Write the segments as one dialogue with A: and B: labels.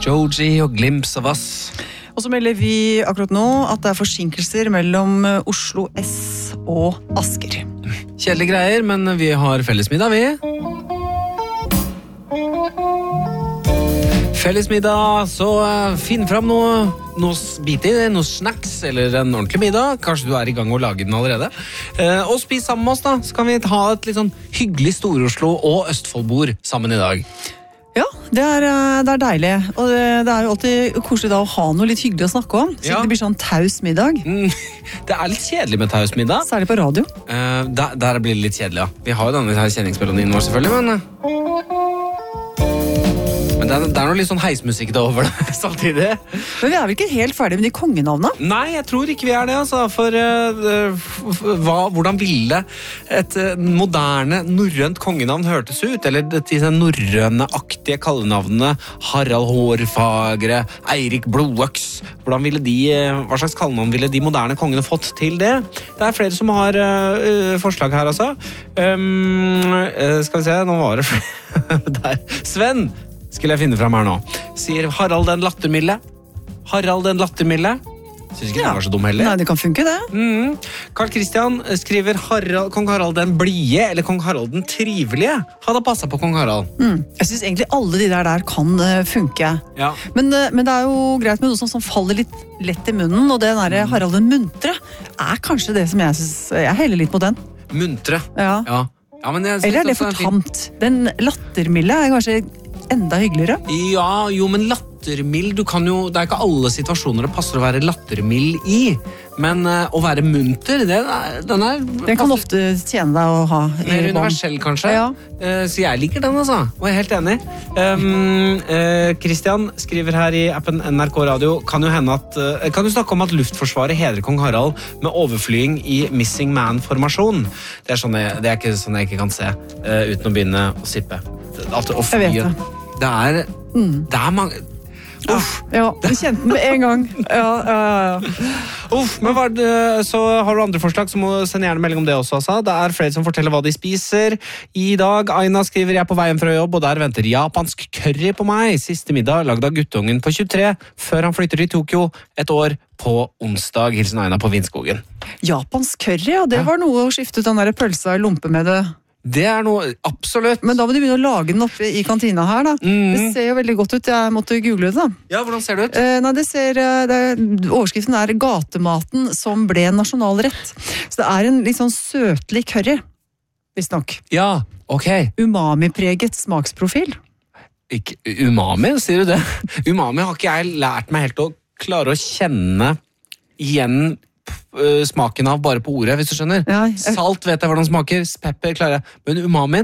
A: Joji og Glimpse of Us.
B: Og så melder vi akkurat nå at det forsinkelser mellom Oslo S og Asker.
A: Kjedelige greier, men vi har fellesmiddag, vi. Fellesmiddag, så finn fram noe bitig, noe snacks eller en ordentlig middag. Kanskje du i gang å lage den allerede. Og spis sammen med oss da, så kan vi ha et litt sånn hyggelig Stor-Oslo og Østfoldbord sammen i dag.
B: Ja, det er deilig. Og det jo alltid koselig da å ha noe litt hyggelig å snakke om. Så det blir sånn taus middag.
A: Det litt kjedelig med taus middag.
B: Særlig på radio.
A: Der blir det litt kjedelig, ja. Vi har jo denne kjenningsmelodien vår selvfølgelig, men det noe litt sånn heismusikk da over det, samtidig.
B: Men vi vel ikke helt ferdige med de kongenavnene?
A: Nei, jeg tror ikke vi det, altså. For hvordan ville et moderne, norrønt kongenavn hørtes ut? Eller disse norrøne-aktige kallenavnene Harald Hårfagre, Eirik Blodøks. Hva slags kallenavn ville de moderne kongene fått til det? Det flere som har forslag her, altså. Skal vi se, nå var det der. Sven! Skulle jeg finne frem her nå. Sier Harald den lattermilde. Harald den lattermilde. Synes ikke det var så dum heller.
B: Nei, det kan funke det.
A: Karl Christian skriver Kong Harald den blie, eller Kong Harald den trivelige. Hadde passet på Kong Harald.
B: Jeg synes egentlig alle de der kan funke.
A: Ja.
B: Men det jo greit med noe som faller litt lett i munnen, og det der Harald den muntre kanskje det som jeg synes, jeg heller litt på den.
A: Muntre?
B: Ja.
A: Ja, men jeg synes
B: eller det for tamt? Den lattermilde kanskje enda hyggeligere.
A: Ja, jo, men lattermild, det ikke alle situasjoner det passer å være lattermild i, men å være munter,
B: den kan ofte tjene deg å ha.
A: Mer universell, kanskje.
B: Ja.
A: Så jeg liker den, altså. Og jeg helt enig. Christian skriver her i appen NRK Radio, kan du snakke om at Luftforsvaret hedrer Kong Harald med overflying i Missing Man-formasjon? Det ikke sånn jeg ikke kan se uten å begynne å sippe.
B: Jeg vet det.
A: Det mange... Uff.
B: Ja, du kjente den med en gang. Ja.
A: Uff, men så har du andre forslag, så må du sende gjerne melding om det også. Altså. Det flere som forteller hva de spiser i dag. Aina skriver, jeg på veien fra jobb, og der venter japansk curry på meg. Siste middag lagd av guttungen på 23, før han flytter til Tokyo et år på onsdag. Hilsen Aina på Vindskogen. Japansk
B: curry, ja, det var noe å skifte ut den der pølsa i lompe med det.
A: Det noe, absolutt.
B: Men da må du begynne å lage den oppe i kantina her da. Det ser jo veldig godt ut, jeg måtte google det da.
A: Ja, hvordan ser det ut?
B: Overskriften gatematen som ble nasjonalrett. Så det en litt sånn søtlig curry, visst nok.
A: Ja, ok.
B: Umami-preget smaksprofil.
A: Ikke umami, sier du det? Umami har ikke jeg lært meg helt å klare å kjenne igjen smaken av bare på ordet, hvis du skjønner. Ja, Salt vet jeg hvordan smaker, pepper klarer jeg. Men umamien,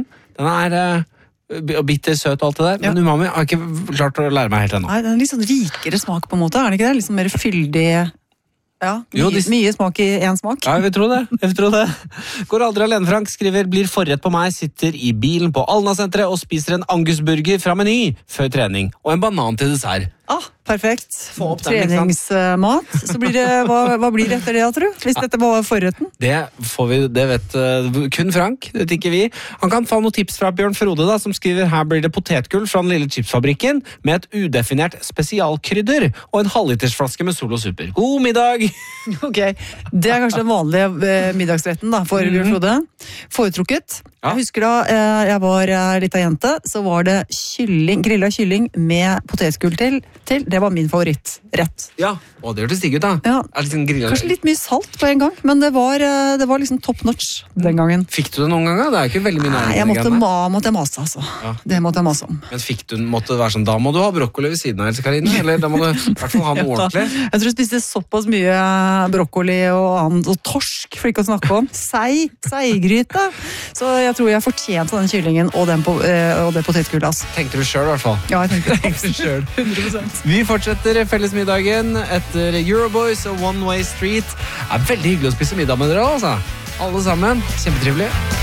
A: den bitter, søt og alt det der. Ja. Men umami har jeg ikke klart å lære meg helt ennå.
B: Nei, den litt sånn rikere smak på en måte, det ikke det? Litt sånn mer fyldig... Ja, mye smak i en smak.
A: Ja, jeg vil tro det. Går aldri alene, Frank skriver, blir forrett på meg, sitter i bilen på Alna-senteret og spiser en angusburger fra Meny før trening, og en banan til dessert.
B: Perfekt. Treningsmat. Så blir det, hva blir det etter det, tror du? Hvis dette var forretten?
A: Det vet kun Frank, det vet ikke vi. Han kan få noen tips fra Bjørn Frode da, som skriver, her blir det potetgull fra den lille chipsfabrikken med et udefinert spesialkrydder og en halvlitersflaske med Solo Super. God middag!
B: Ok, det kanskje den vanlige middagsretten da, for Bjørn Frode. Foretrukket. Jeg husker da jeg var litt av jente, så var det grillet kylling med potetgull til. Det var min favorittrett. Ja,
A: og det hørtes digg ut da.
B: Ja. Kanskje litt mye salt på en gang, men det var liksom top notch den gangen.
A: Fikk du det noen ganger? Det ikke veldig mye nærmere.
B: Nei, jeg måtte mase, altså. Ja. Det måtte jeg mase om.
A: Men måtte det være sånn, da må du ha brokkoli ved siden av, Else Karine, eller da må du i hvert fall ha noe ordentlig?
B: Jeg tror jeg spiste såpass mye brokkoli og torsk, for ikke å snakke om. Seigryte. Så jeg tror jeg fortjente den kyllingen og det potetgullet. Altså.
A: Tenkte du selv i hvert fall?
B: Ja, jeg tenkte det selv. 100%.
A: Vi fortsetter fellesmiddagen etter Euroboys og One Way Street. Det veldig hyggelig å spise middag med dere, altså. Alle sammen. Kjempetrivelig.